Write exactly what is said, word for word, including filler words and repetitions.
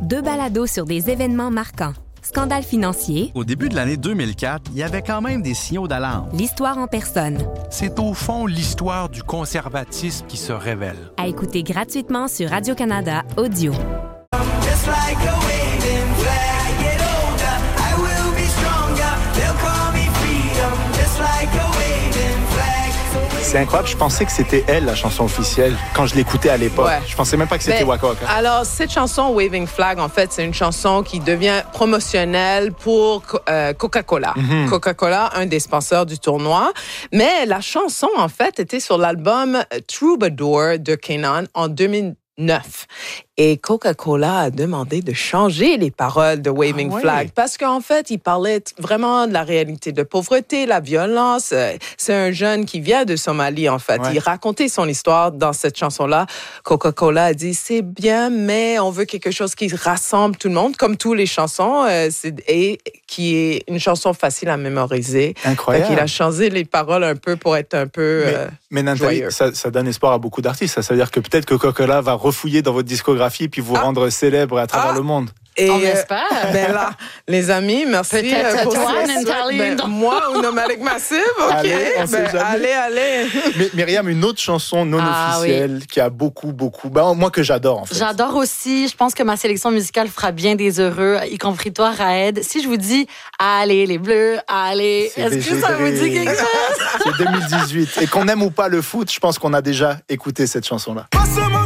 Deux balados sur des événements marquants. Scandale financier. Au début de l'année deux mille quatre, il y avait quand même des signaux d'alarme. L'histoire en personne. C'est au fond l'histoire du conservatisme qui se révèle. À écouter gratuitement sur Radio-Canada Audio. Just like a waving flag, I get older, I will be stronger. They'll call me freedom, just like a waving flag. C'est incroyable, je pensais que c'était elle la chanson officielle quand je l'écoutais à l'époque. Ouais. Je pensais même pas que c'était Ben, Waka Waka. Alors, cette chanson Waving Flag, en fait, c'est une chanson qui devient promotionnelle pour euh, Coca-Cola. Mm-hmm. Coca-Cola, un des sponsors du tournoi. Mais la chanson, en fait, était sur l'album Troubadour de Kenan en deux mille neuf. Et Coca-Cola a demandé de changer les paroles de Waving ah, Flag oui. parce qu'en fait, il parlait vraiment de la réalité de pauvreté, la violence. C'est un jeune qui vient de Somalie, en fait. Ouais. Il racontait son histoire dans cette chanson-là. Coca-Cola a dit, c'est bien, mais on veut quelque chose qui rassemble tout le monde, comme toutes les chansons, euh, c'est, et qui est une chanson facile à mémoriser. Incroyable. Donc, il a changé les paroles un peu pour être un peu Mais, euh, mais Nathalie, ça, ça donne espoir à beaucoup d'artistes. Ça, ça veut dire que peut-être que Coca-Cola va refouiller dans votre discographie et puis vous ah. rendre célèbre à travers ah. le monde. Et on espère. Euh, ben là, les amis, merci. Peut-être pour toi, Nathalie. Ben, moi ou Nomadic Massive, OK. Allez, on ben, sait allez, allez. Mais Myriam, une autre chanson non ah, officielle oui. qui a beaucoup, beaucoup... Ben, moi, que j'adore, en fait. J'adore aussi. Je pense que ma sélection musicale fera bien des heureux, y compris toi, Raed. Si je vous dis « Allez, les Bleus, allez », est-ce que ça vous dit quelque chose? C'est deux mille dix-huit. Et qu'on aime ou pas le foot, je pense qu'on a déjà écouté cette chanson-là.